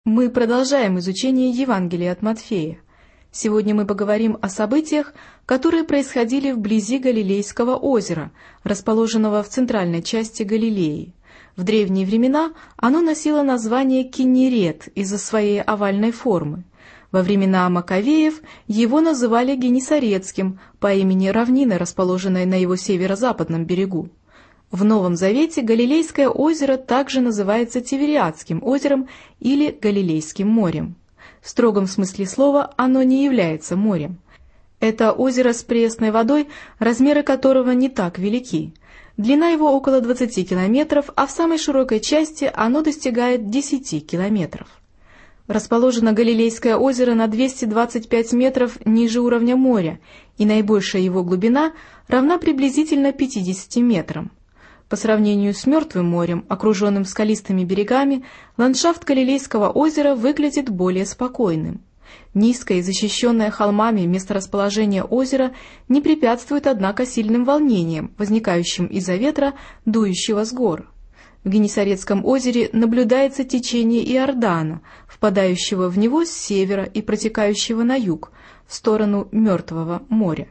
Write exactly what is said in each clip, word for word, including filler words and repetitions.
Мы продолжаем изучение Евангелия от Матфея. Сегодня мы поговорим о событиях, которые происходили вблизи Галилейского озера, расположенного в центральной части Галилеи. В древние времена оно носило название Киннерет из-за своей овальной формы. Во времена Маковеев его называли Генесарецким по имени равнины, расположенной на его северо-западном берегу. В Новом Завете Галилейское озеро также называется Тивериадским озером или Галилейским морем. В строгом смысле слова оно не является морем. Это озеро с пресной водой, размеры которого не так велики. Длина его около двадцати километров, а в самой широкой части оно достигает десяти километров. Расположено Галилейское озеро на двести двадцать пять метров ниже уровня моря, и наибольшая его глубина равна приблизительно пятидесяти метрам. По сравнению с Мертвым морем, окруженным скалистыми берегами, ландшафт Галилейского озера выглядит более спокойным. Низкое и защищенное холмами месторасположение озера не препятствует, однако, сильным волнениям, возникающим из-за ветра, дующего с гор. В Генесарецком озере наблюдается течение Иордана, впадающего в него с севера и протекающего на юг, в сторону Мертвого моря.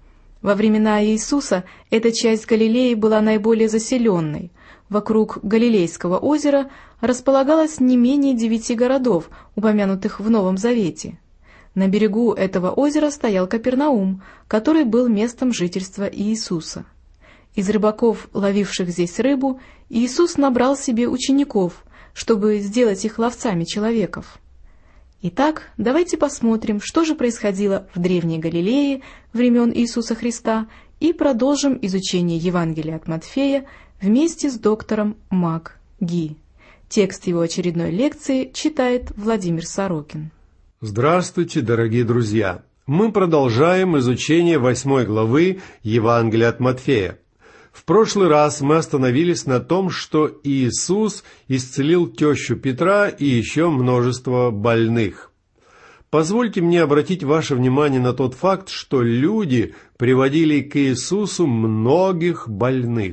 Во времена Иисуса эта часть Галилеи была наиболее заселенной. Вокруг Галилейского озера располагалось не менее девяти городов, упомянутых в Новом Завете. На берегу этого озера стоял Капернаум, который был местом жительства Иисуса. Из рыбаков, ловивших здесь рыбу, Иисус набрал себе учеников, чтобы сделать их ловцами человеков. Итак, давайте посмотрим, что же происходило в Древней Галилее времен Иисуса Христа, и продолжим изучение Евангелия от Матфея вместе с доктором Мак Ги. Текст его очередной лекции читает Владимир Сорокин. Здравствуйте, дорогие друзья! Мы продолжаем изучение восьмой главы Евангелия от Матфея. В прошлый раз мы остановились на том, что Иисус исцелил тещу Петра и еще множество больных. Позвольте мне обратить ваше внимание на тот факт, что люди приводили к Иисусу многих больных.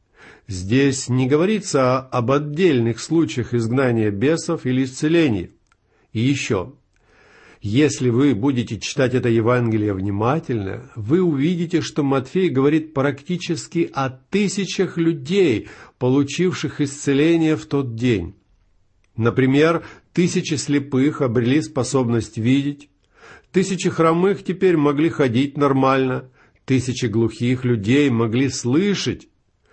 Здесь не говорится об отдельных случаях изгнания бесов или исцелений. И еще. Если вы будете читать это Евангелие внимательно, вы увидите, что Матфей говорит практически о тысячах людей, получивших исцеление в тот день. Например, тысячи слепых обрели способность видеть, тысячи хромых теперь могли ходить нормально, тысячи глухих людей могли слышать.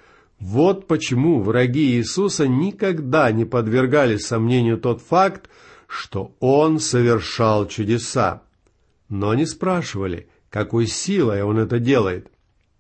Вот почему враги Иисуса никогда не подвергали сомнению тот факт, что Он совершал чудеса, но не спрашивали, какой силой Он это делает.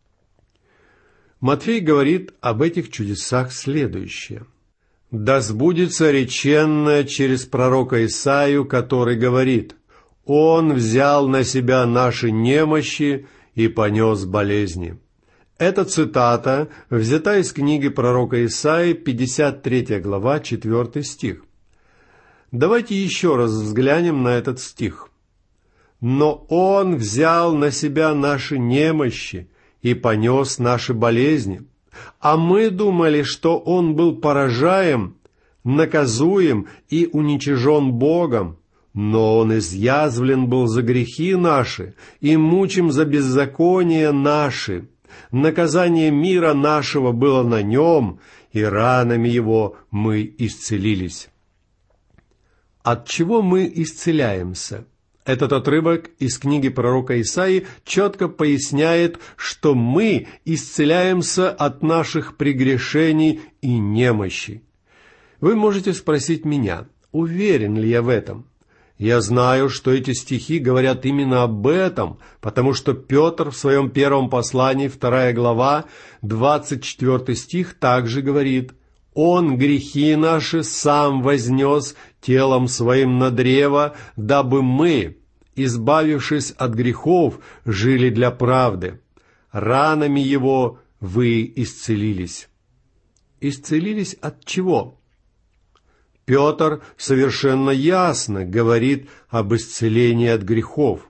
Матфей говорит об этих чудесах следующее. «Да сбудется реченное через пророка Исаию, который говорит: Он взял на себя наши немощи и понес болезни». Эта цитата взята из книги пророка Исаии, пятьдесят третья глава, четвёртый стих. Давайте еще раз взглянем на этот стих. «Но Он взял на себя наши немощи и понес наши болезни, а мы думали, что Он был поражаем, наказуем и уничижен Богом, но Он изъязвлен был за грехи наши и мучим за беззакония наши. Наказание мира нашего было на Нем, и ранами Его мы исцелились». От чего мы исцеляемся? Этот отрывок из книги пророка Исаии четко поясняет, что мы исцеляемся от наших прегрешений и немощи. Вы можете спросить меня, уверен ли я в этом? Я знаю, что эти стихи говорят именно об этом, потому что Петр в своем первом послании, вторая глава, двадцать четвёртый стих, также говорит: «Он грехи наши сам вознес телом своим на древо, дабы мы, избавившись от грехов, жили для правды. Ранами Его вы исцелились». Исцелились от чего? Петр совершенно ясно говорит об исцелении от грехов.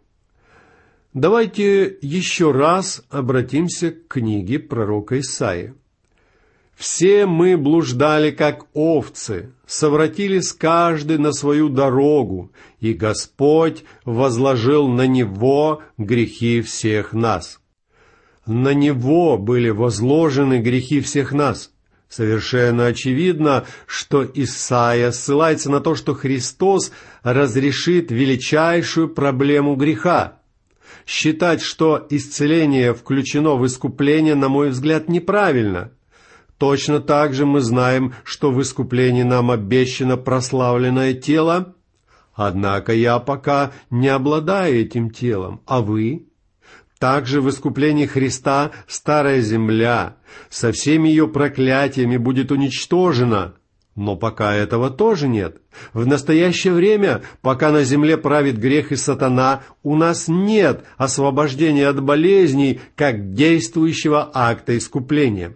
Давайте еще раз обратимся к книге пророка Исаии. Все мы блуждали, как овцы, совратились каждый на свою дорогу, и Господь возложил на Него грехи всех нас». На Него были возложены грехи всех нас. Совершенно очевидно, что Исаия ссылается на то, что Христос разрешит величайшую проблему греха. Считать, что исцеление включено в искупление, на мой взгляд, неправильно. Точно так же мы знаем, что в искуплении нам обещано прославленное тело, однако я пока не обладаю этим телом, а вы? Также в искуплении Христа старая земля со всеми ее проклятиями будет уничтожена, но пока этого тоже нет. В настоящее время, пока на земле правит грех и сатана, у нас нет освобождения от болезней как действующего акта искупления.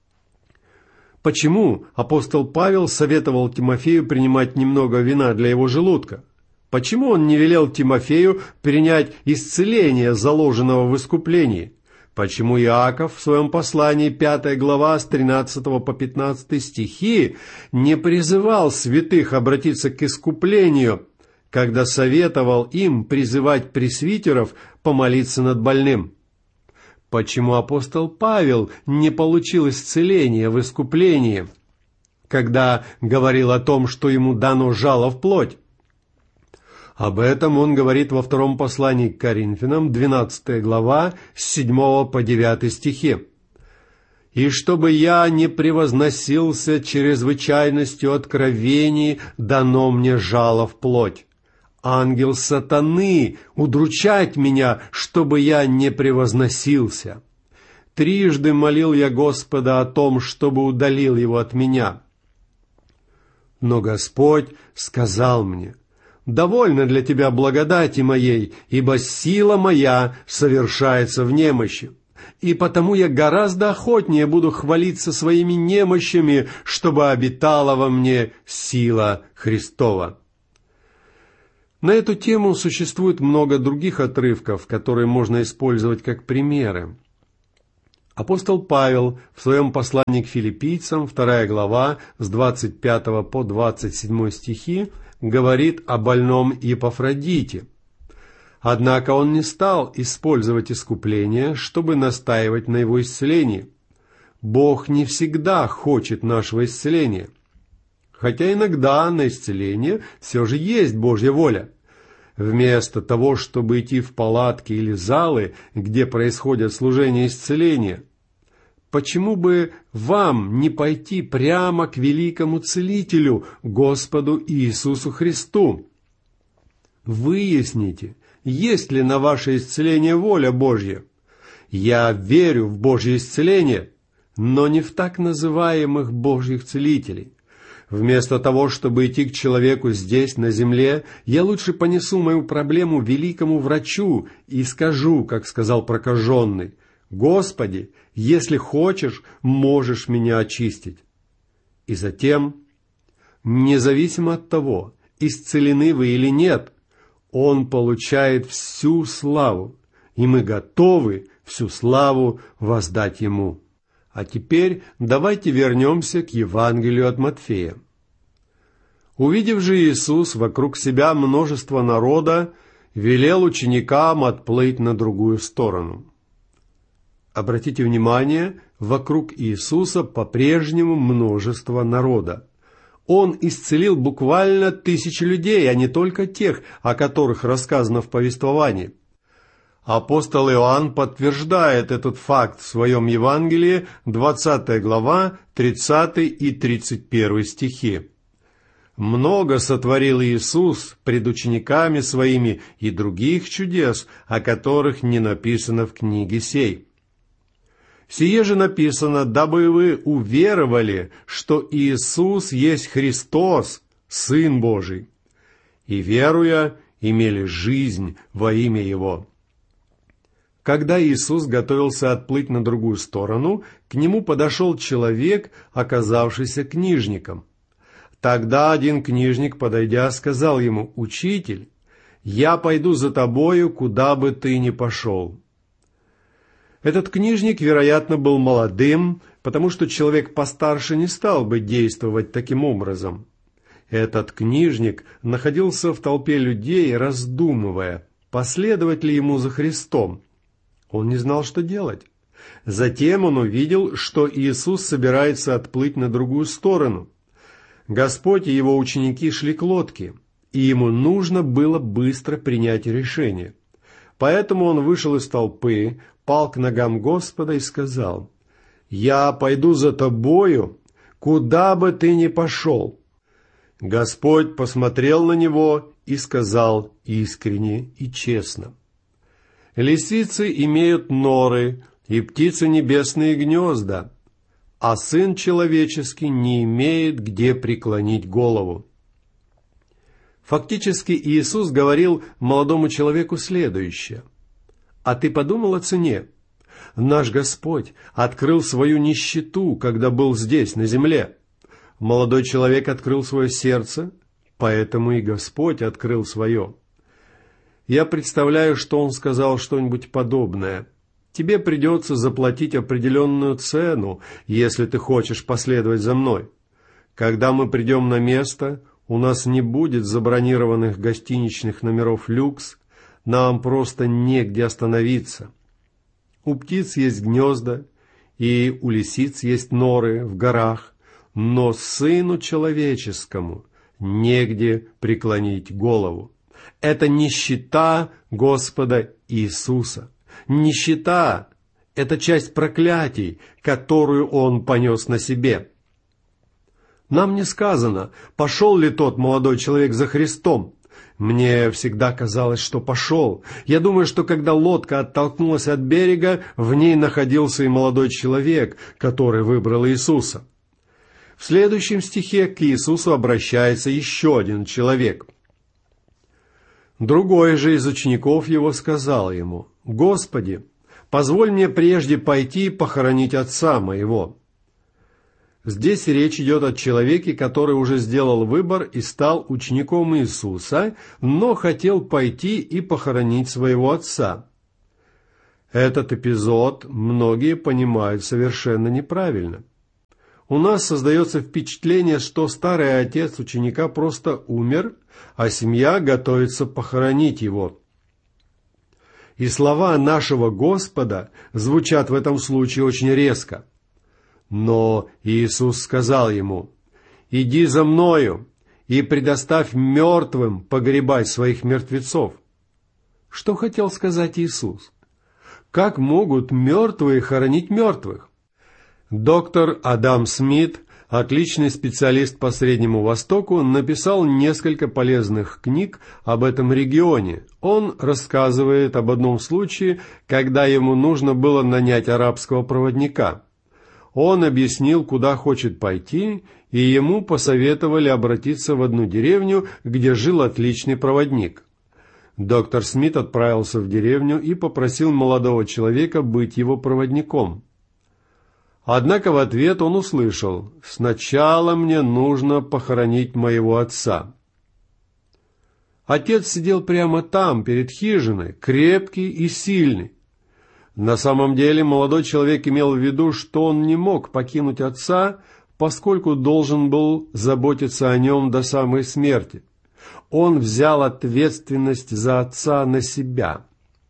Почему апостол Павел советовал Тимофею принимать немного вина для его желудка? Почему он не велел Тимофею принять исцеление, заложенного в искуплении? Почему Иаков в своем послании, пятая глава, с тринадцатого по пятнадцатый стихи, не призывал святых обратиться к искуплению, когда советовал им призывать пресвитеров помолиться над больным? Почему апостол Павел не получил исцеления в искуплении, когда говорил о том, что ему дано жало в плоть? Об этом он говорит во втором послании к Коринфянам, двенадцатая глава, с седьмого по девятый стихи. «И чтобы я не превозносился чрезвычайностью откровений, дано мне жало в плоть. Ангел сатаны удручать меня, чтобы я не превозносился. Трижды молил я Господа о том, чтобы удалил его от меня. Но Господь сказал мне: довольно для тебя благодати моей, ибо сила моя совершается в немощи. И потому я гораздо охотнее буду хвалиться своими немощами, чтобы обитала во мне сила Христова». На эту тему существует много других отрывков, которые можно использовать как примеры. Апостол Павел в своем послании к филиппийцам, вторая глава, с двадцать пятого по двадцать седьмой стихи, говорит о больном Епафродите. Однако он не стал использовать искупление, чтобы настаивать на его исцелении. Бог не всегда хочет нашего исцеления. Хотя иногда на исцеление все же есть Божья воля. Вместо того, чтобы идти в палатки или залы, где происходят служения исцеления, почему бы вам не пойти прямо к великому Целителю, Господу Иисусу Христу? Выясните, есть ли на ваше исцеление воля Божья. Я верю в Божье исцеление, но не в так называемых Божьих целителей. Вместо того, чтобы идти к человеку здесь, на земле, я лучше понесу мою проблему великому врачу и скажу, как сказал прокаженный: «Господи, если хочешь, можешь меня очистить». И затем, независимо от того, исцелены вы или нет, Он получает всю славу, и мы готовы всю славу воздать Ему. А теперь давайте вернемся к Евангелию от Матфея. Увидев же Иисус вокруг себя множество народа, велел ученикам отплыть на другую сторону. Обратите внимание, вокруг Иисуса по-прежнему множество народа. Он исцелил буквально тысячи людей, а не только тех, о которых рассказано в повествовании. Апостол Иоанн подтверждает этот факт в своем Евангелии, двадцатая глава, тридцатый и тридцать первый стихи. «Много сотворил Иисус пред учениками своими и других чудес, о которых не написано в книге сей. Сие же написано, дабы вы уверовали, что Иисус есть Христос, Сын Божий, и, веруя, имели жизнь во имя Его». Когда Иисус готовился отплыть на другую сторону, к Нему подошел человек, оказавшийся книжником. Тогда один книжник, подойдя, сказал Ему: «Учитель, я пойду за Тобою, куда бы Ты ни пошел». Этот книжник, вероятно, был молодым, потому что человек постарше не стал бы действовать таким образом. Этот книжник находился в толпе людей, раздумывая, последовать ли ему за Христом. Он не знал, что делать. Затем он увидел, что Иисус собирается отплыть на другую сторону. Господь и его ученики шли к лодке, и ему нужно было быстро принять решение. Поэтому он вышел из толпы, пал к ногам Господа и сказал: «Я пойду за тобою, куда бы ты ни пошел». Господь посмотрел на него и сказал искренне и честно: «Лисицы имеют норы, и птицы небесные гнезда, а Сын Человеческий не имеет где преклонить голову». Фактически Иисус говорил молодому человеку следующее: «А ты подумал о цене? Наш Господь открыл свою нищету, когда был здесь, на земле. Молодой человек открыл свое сердце, поэтому и Господь открыл свое». Я представляю, что он сказал что-нибудь подобное: «Тебе придется заплатить определенную цену, если ты хочешь последовать за мной. Когда мы придем на место, у нас не будет забронированных гостиничных номеров люкс, нам просто негде остановиться. У птиц есть гнезда, и у лисиц есть норы в горах, но Сыну Человеческому негде преклонить голову». Это нищета Господа Иисуса. Нищета – это часть проклятий, которую Он понес на себе. Нам не сказано, пошел ли тот молодой человек за Христом. Мне всегда казалось, что пошел. Я думаю, что когда лодка оттолкнулась от берега, в ней находился и молодой человек, который выбрал Иисуса. В следующем стихе к Иисусу обращается еще один человек. Другой же из учеников его сказал ему: «Господи, позволь мне прежде пойти и похоронить отца моего». Здесь речь идет о человеке, который уже сделал выбор и стал учеником Иисуса, но хотел пойти и похоронить своего отца. Этот эпизод многие понимают совершенно неправильно. У нас создается впечатление, что старый отец ученика просто умер, а семья готовится похоронить его. И слова нашего Господа звучат в этом случае очень резко. Но Иисус сказал ему: «Иди за мною и предоставь мертвым погребать своих мертвецов». Что хотел сказать Иисус? Как могут мертвые хоронить мертвых? Доктор Адам Смит, отличный специалист по Среднему Востоку, написал несколько полезных книг об этом регионе. Он рассказывает об одном случае, когда ему нужно было нанять арабского проводника. Он объяснил, куда хочет пойти, и ему посоветовали обратиться в одну деревню, где жил отличный проводник. Доктор Смит отправился в деревню и попросил молодого человека быть его проводником. Однако в ответ он услышал: «Сначала мне нужно похоронить моего отца». Отец сидел прямо там, перед хижиной, крепкий и сильный. На самом деле молодой человек имел в виду, что он не мог покинуть отца, поскольку должен был заботиться о нем до самой смерти. Он взял ответственность за отца на себя.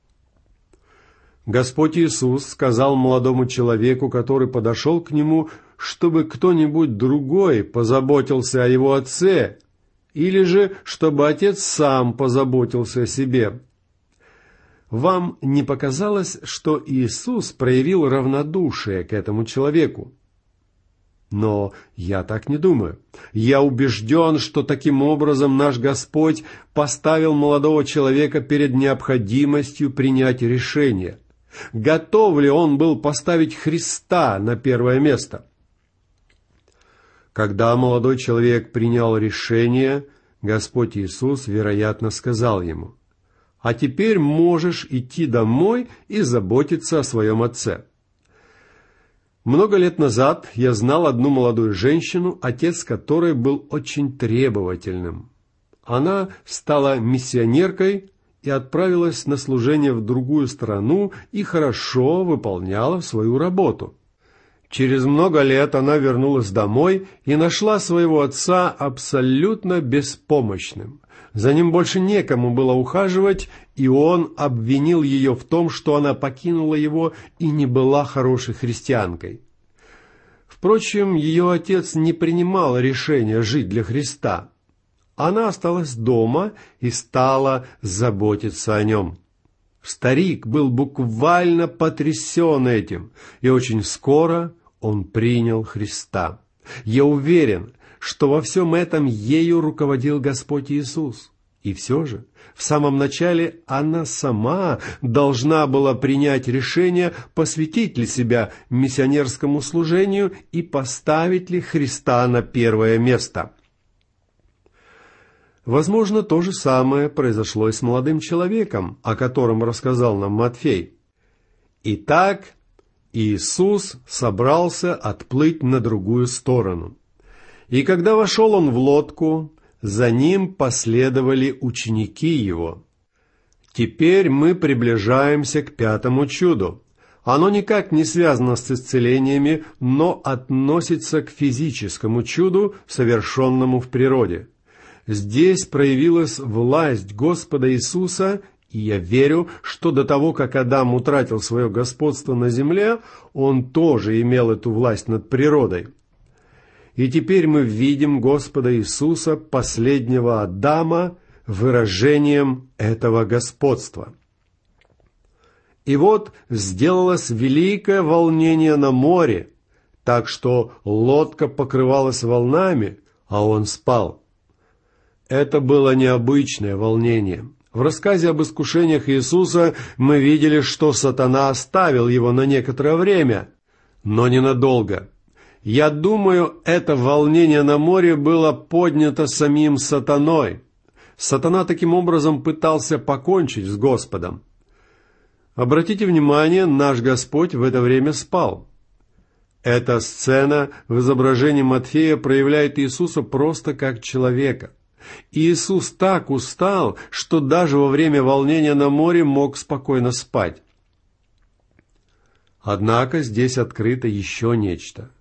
Господь Иисус сказал молодому человеку, который подошел к нему, чтобы кто-нибудь другой позаботился о его отце, или же чтобы отец сам позаботился о себе. Вам не показалось, что Иисус проявил равнодушие к этому человеку? Но я так не думаю. Я убежден, что таким образом наш Господь поставил молодого человека перед необходимостью принять решение. Готов ли он был поставить Христа на первое место? Когда молодой человек принял решение, Господь Иисус, вероятно, сказал ему: «А теперь можешь идти домой и заботиться о своем отце». Много лет назад я знал одну молодую женщину, отец которой был очень требовательным. Она стала миссионеркой и отправилась на служение в другую страну и хорошо выполняла свою работу. Через много лет она вернулась домой и нашла своего отца абсолютно беспомощным. За ним больше некому было ухаживать, и он обвинил ее в том, что она покинула его и не была хорошей христианкой. Впрочем, ее отец не принимал решения жить для Христа. Она осталась дома и стала заботиться о нем. Старик был буквально потрясен этим, и очень скоро он принял Христа. Я уверен, что во всем этом ею руководил Господь Иисус. И все же, в самом начале она сама должна была принять решение, посвятить ли себя миссионерскому служению и поставить ли Христа на первое место. Возможно, то же самое произошло и с молодым человеком, о котором рассказал нам Матфей. Итак, Иисус собрался отплыть на другую сторону. И когда вошел он в лодку, за ним последовали ученики его. Теперь мы приближаемся к пятому чуду. Оно никак не связано с исцелениями, но относится к физическому чуду, совершенному в природе. Здесь проявилась власть Господа Иисуса, и я верю, что до того, как Адам утратил свое господство на земле, он тоже имел эту власть над природой. И теперь мы видим Господа Иисуса, последнего Адама, выражением этого господства. И вот сделалось великое волнение на море, так что лодка покрывалась волнами, а он спал. Это было необычное волнение. В рассказе об искушениях Иисуса мы видели, что сатана оставил его на некоторое время, но ненадолго. Я думаю, это волнение на море было поднято самим сатаной. Сатана таким образом пытался покончить с Господом. Обратите внимание, наш Господь в это время спал. Эта сцена в изображении Матфея проявляет Иисуса просто как человека. Иисус так устал, что даже во время волнения на море мог спокойно спать. Однако здесь открыто еще нечто.